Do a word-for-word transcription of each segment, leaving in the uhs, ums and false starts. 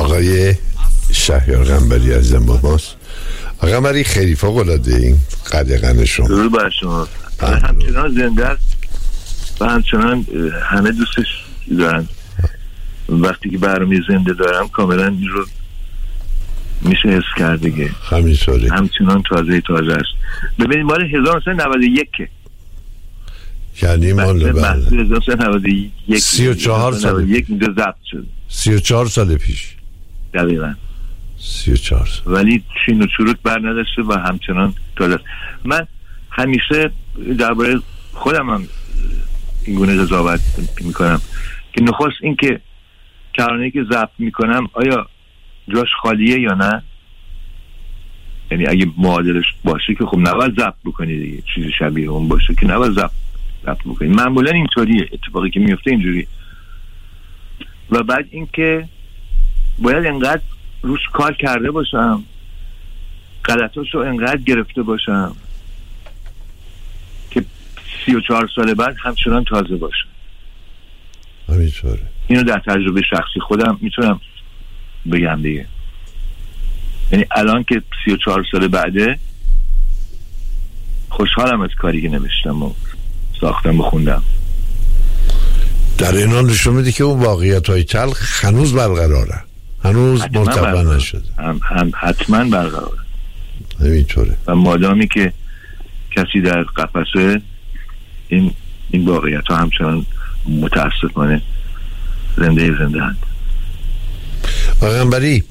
آقای شهریار قنبری عزیزم با ماست. آقای قنبری خیلی فوق العاده این قدقن شما. درود بر شما. همچنان زنده است و همچنان همه دوستش دارن. وقتی که برنامه زنده دارم کاملا این رو میشه حس کرد دیگه. همینطوره. همچنان تازه تازه است. ببینید مال هزار و نهصد و نود و یک یعنی مال بعد هزار و نهصد و نود و یک سی و چهار سال یک اینجا ضبط شد. سی و چهار سال پیش. دقیقاً سی و چهار سال. ولی چین و چروک بر نداشته و همچنان تازه است. من همیشه درباره خودم هم این گونه قضاوت میکنم که نخست این که ترانه‌ای که ضبط میکنم آیا جاش خالیه یا نه، یعنی اگه معادلش باشه که خب نباید ضبط بکنی دیگه، چیزی شبیه اون باشه که نباید ضبط ضبط بکنی. معمولا اینطوریه، اتفاقی که میفته اینجوری. و بعد اینکه باید انقدر روش کار کرده باشم، غلطاشو انقدر گرفته باشم که سی و چهار سال بعد همچنان تازه باشه. همینطوره. اینو در تجربه شخصی خودم میتونم بگم دیگه. یعنی الان که سی و چهار سال بعده خوشحالم از کاری که نوشتم و ساختم و خوندم. در این حال نشون میده که اون واقعیت های تلخ هنوز برقراره، هنوز مرتبط نشده. هم, هم حتما برقراره. همینطوره. و مادامی که کسی در قفسه، این این واقعیت ها همچنان متاسفانه زنده زنده هست. قنبری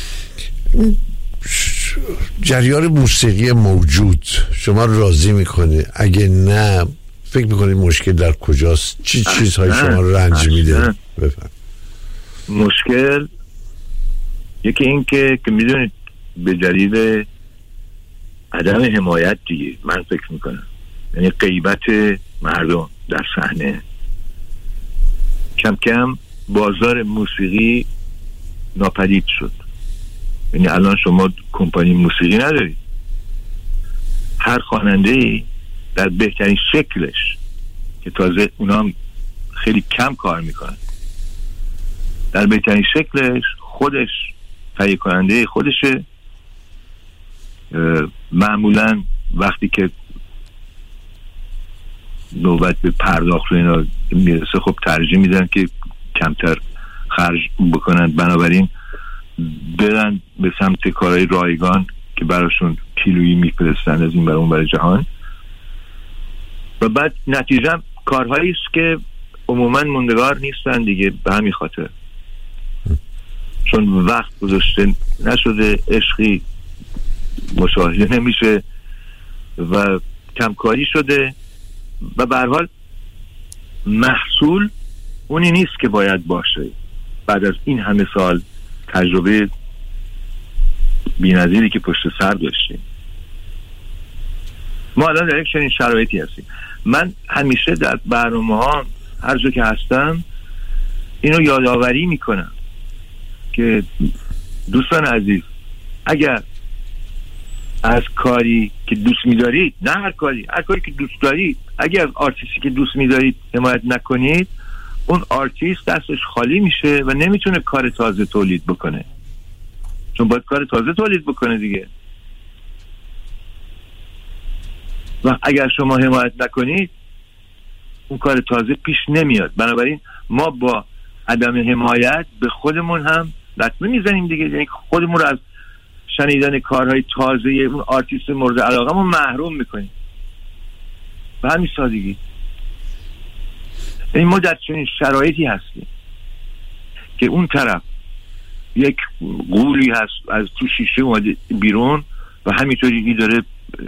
جریان موسیقی موجود شما راضی میکنه؟ اگه نه فکر میکنید مشکل در کجاست؟ چی چیزهای شما رنج میده؟ بفهم. مشکل یکی این که که میدونید به دلیل عدم حمایت دیگه، من فکر میکنم، یعنی غیبت مردم در صحنه، کم کم بازار موسیقی ناپدید شد. یعنی الان شما کمپانی موسیقی ندارید. هر خواننده‌ای در بهترین شکلش که تازه اونا هم خیلی کم کار میکنن، در بهترین شکلش خودش تهیه کننده خودشه. معمولا وقتی که نوبت به پرداخت اینا میرسه خب ترجیح میدن که کمتر خرج بکنن، بنابراین برن به سمت کارهای رایگان که براشون کیلویی میفرستن از این برای اون برای جهان. و بعد نتیجه کارهایی است که عموما موندگار نیستن دیگه، به همین خاطر چون وقت گذاشته نشده، عشقی مشاهده نمیشه و کمکاری شده و به هر حال محصول اونی نیست که باید باشه. بعد از این همه سال تجربه بی‌نظیری که پشت سر داشتیم، ما الان در یک چنین شرایطی هستیم. من همیشه در برنامه ها هر جا که هستم اینو یادآوری میکنم که دوستان عزیز، اگر از کاری که دوست می‌دارید، نه هر کاری، هر کاری که دوست دارید، اگر از آرتیستی که دوست می‌دارید حمایت نکنید، اون آرتیست دستش خالی میشه و نمیتونه کار تازه تولید بکنه، چون باید کار تازه تولید بکنه دیگه. و اگر شما حمایت نکنید اون کار تازه پیش نمیاد. بنابراین ما با عدم حمایت به خودمون هم لطمه میزنیم دیگه، یعنی خودمون رو از شنیدن کارهای تازه اون آرتیست مورد علاقه‌مون محروم میکنیم. به همین سادگی. یعنی ما در چنین شرایطی هستیم که اون طرف یک غولی هست از تو شیشه اومده بیرون و همینطوری داره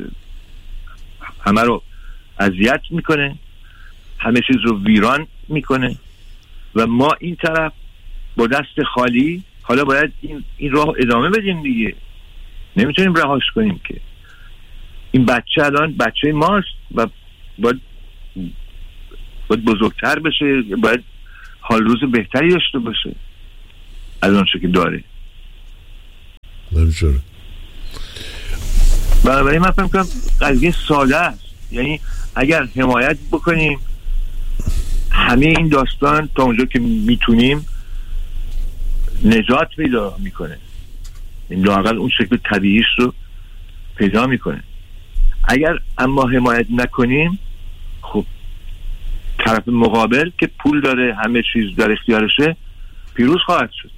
همه رو اذیت میکنه، همه چیز رو ویران میکنه و ما این طرف با دست خالی. حالا باید این, این راه ادامه بدیم دیگه، نمیتونیم رهاش کنیم که این بچه الان بچه ماست و باید, باید بزرگتر بشه، باید حال روز بهتری داشته باشه از اون چه که داره. نمیشه. بنابراین من فهم کنم قضیه ساده است. یعنی اگر حمایت بکنیم همه این داستان تا اونجا که میتونیم نجات پیدا میکنه، این لااقل اون شکل طبیعیش رو پیدا میکنه. اگر اما حمایت نکنیم، خب طرف مقابل که پول داره، همه چیز در اختیارشه، پیروز خواهد شد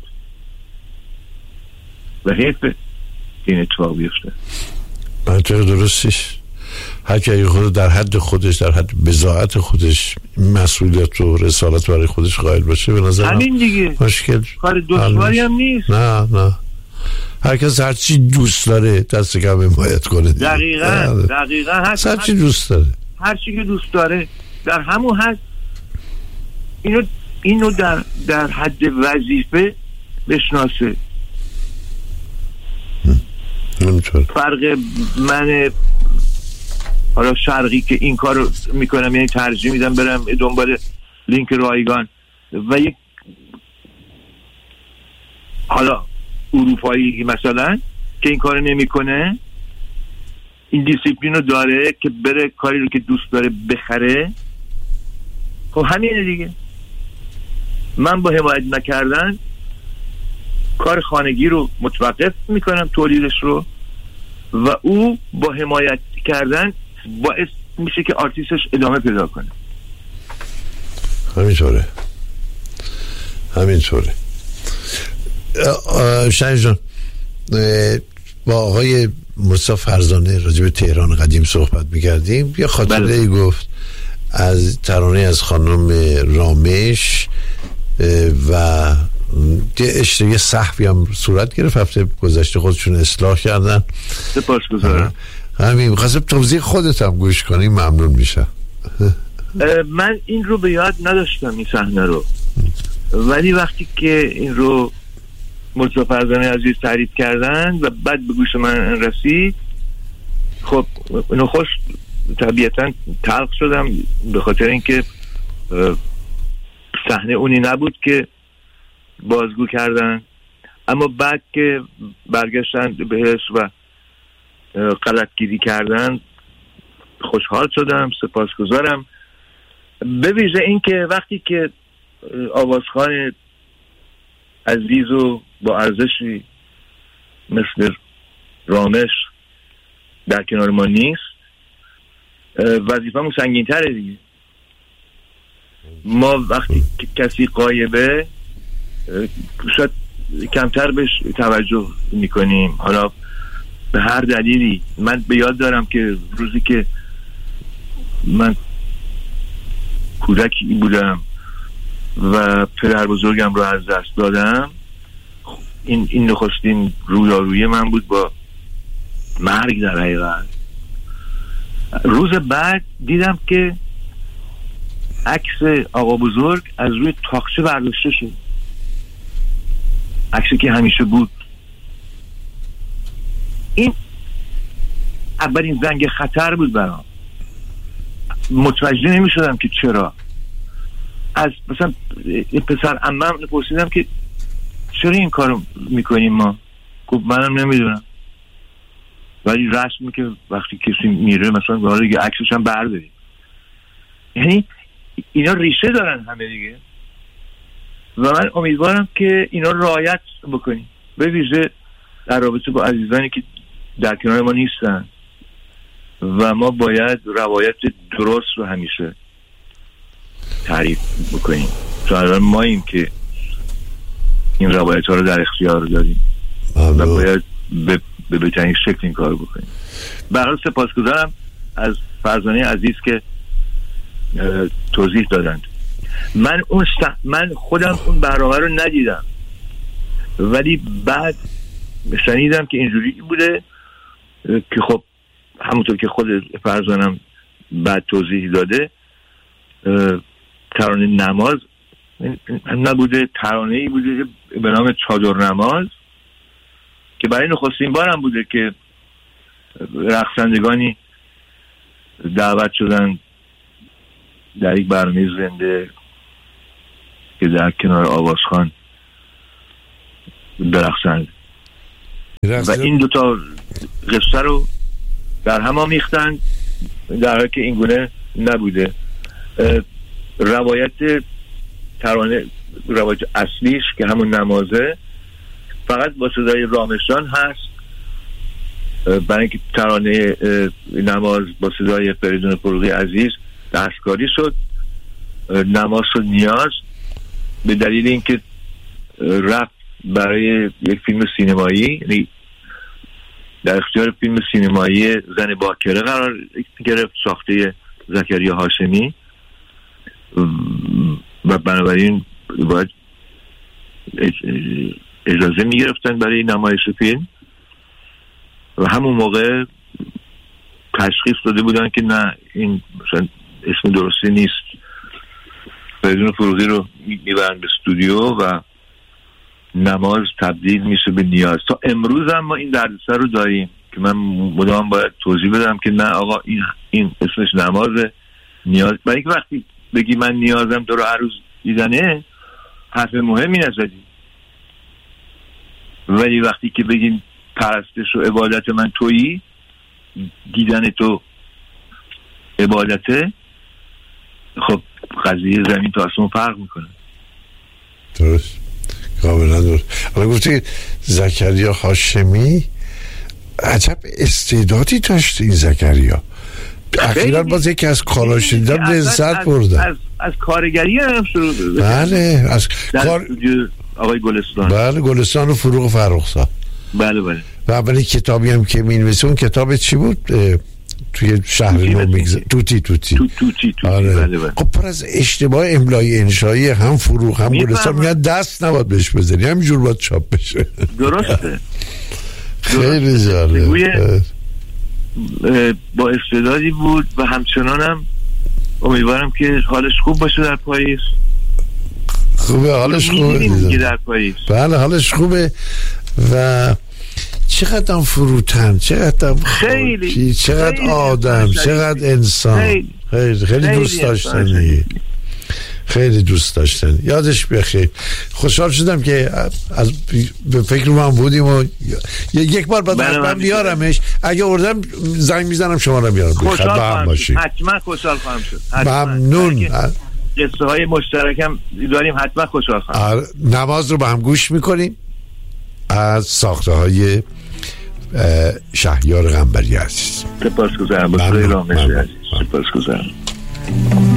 و حیف این اتفاق بیفته. منطق درستیش. هر کی خود در حد خودش، در حد بضاعت خودش مسئولیت و رسالت برای خودش قائل باشه، به نظر همین دیگه مشکل کار دشواری هم نیست. نه نه، هر کس هر چی دوست داره دست کم حمایت کنه. دقیقاً دقیقاً هر چی دوست داره، هر چی که دوست داره در همون حد اینو اینو در در حد وظیفه بشناسه. نمی‌تونه. فرق من حالا شرقی که این کارو میکنم، یعنی ترجیح میدم برم دنبال لینک رایگان، و یک حالا اروپایی مثلا که این کارو نمیکنه، این دیسیپلین رو داره که بره کاری رو که دوست داره بخره، خب همینه دیگه. من با حمایت نکردن کار خانگی رو متوقف میکنم، تولیدش رو، و او با حمایت کردن باعث میشه که آرتیستش ادامه پیدا کنه. همینطوره همینطوره. شاید جان، با آقای موسی فرزانه راجع به تهران قدیم صحبت میکردیم، یه خاطره بله. ای گفت از ترانه از خانم رامش و یه صحفی هم صورت گرفت هفته گذشته، خودشون اصلاح کردن. سپاسگزارم. همین می‌خواستم توضیح خودت هم گوش کنی، ممنون میشم. من این رو به یاد نداشتم این صحنه رو، ولی وقتی که این رو موسی فرزانه عزیز تعریف کردن و بعد به گوش من رسید، خب نخوش طبیعتا تلخ شدم، به خاطر اینکه صحنه اونی نبود که بازگو کردن. اما بعد که برگشتن بهش و غلطگیری کردن خوشحال شدم، سپاسگزارم. به ویژه این که وقتی که آوازخوان عزیز و با ارزشی مثل رامش در کنار ما نیست، وظیفه‌مون سنگین‌تره دیگه. ما وقتی که کسی غایبه شاید کمتر بهش توجه میکنیم، حالا به هر دلیلی. من به یاد دارم که روزی که من کودکی بودم و پدر بزرگم رو از دست دادم، این این نخستین رویارویی من بود با مرگ در حقیقت. روز بعد دیدم که عکس آقا بزرگ از روی تاقچه برداشته شد، عکسی که همیشه بود. این اولین زنگ خطر بود برام. متوجه نمی شدم که چرا. از مثلا پسر عمم پرسیدم که چرا این کارو میکنیم ما؟ گفت منم نمیدونم، ولی رسمی که وقتی کسی میره مثلا حالا دیگه عکسش هم برداریم. یعنی اینا ریشه دارن همه دیگه، و من امیدوارم که اینا رعایت بکنیم، به ویژه در رابطه با عزیزانی که در کنار ما نیستن، و ما باید روایت درست رو همیشه تعریف بکنیم. چون الان ماییم که این روایت ها رو در اختیار داریم و باید به به بهترین شکل این کار بکنیم. برای سپاسگزارم از فرزانه عزیز که توضیح دادند. من اون س... من خودم اون برنامه رو ندیدم، ولی بعد شنیدم که اینجوری بوده که خب همونطور که خود فرزانم بعد توضیح داده، ترانه نماز نبوده، ترانه‌ای بوده به نام چادر نماز که برای نخستین بارم بوده که رقصندگانی دعوت شدن در یک برنامه زنده که در کنار آوازخوان برقصند، و این دوتا قصه رو در هم آمیختن، در حالی که این گونه نبوده. روایت ترانه، روایت اصلیش که همون نمازه، فقط با صدای رامشان هست، برای اینکه ترانه نماز با صدای فریدون فروغی عزیز دستکاری شد. نماز و نیاز به دلیل اینکه رفت برای یک فیلم سینمایی، یعنی در اختیار فیلم سینمایی زن باکره قرار گرفت، ساخته زکریا هاشمی، و بنابراین باید اجازه می گرفتن برای نمایش فیلم و همون موقع تشخیص داده بودن که نه، این مثلا اسم درستی نیست، فریدون فروغی رو میبرن به استودیو و نماز تبدیل میشه به نیاز. تا امروز هم ما این دردسر رو داریم که من مدام باید توضیح بدم که نه آقا این این اسمش نمازه، نیاز. برای اینکه وقتی بگی من نیازم تو رو هر روز دیدنه، حرف مهمی نزدی، ولی وقتی که بگیم پرستش و عبادت من تویی، دیدن تو عبادته، خب قضیه زمین تا آسمون فرق میکنه. درست، کاملا درست. الان گفتی زکریا هاشمی، عجب استعدادی داشت این زکریا. اخیراً باز یکی از کاراش دیدم لذت بردم. از از کارگری هم شروع شد. بله، از کار آقای گلستان. بله، گلستان و فروغ فرخزاد. بله بله. و اولین کتابی هم که می‌نویسه، اون کتاب چی بود؟ توی شهر نو میگذر توتی توتی تو توتی توتی. آره. بله بله. خب پر از اشتباه املایی انشایی، هم فروغ هم گلستان میگن دست نباید بهش بزنی، همینجور باید چاپ بشه. درسته. خیلی جالب. با استعدادی بود و همچنان هم امیدوارم که حالش خوب باشه در پاییز. خوبه، حالش خوبه در پاییز. بله حالش خوبه. و چقدر هم فروتن، چقدر خیلی، چقدر خیلی آدم، چقدر انسان، خیلی خیلی, خیلی دوست داشتنی، خیلی دوست داشتنی. یادش بخیر. خوشحال شدم که از به فکر من بودیم و یک بار بعد من بیارمش. اگه اردم زنگ میزنم شما رو بیارم. خوشحال خواهم شد، حتما خوشحال خواهم شد. ممنون. قصه های مشترکم داریم، حتما خوشحال خواهم شد. نماز رو با هم گوش میکنیم از ساخته های شهریار قنبری عزیز. سپاسگزارم. با خدای رامش عزیز. سپاسگزارم.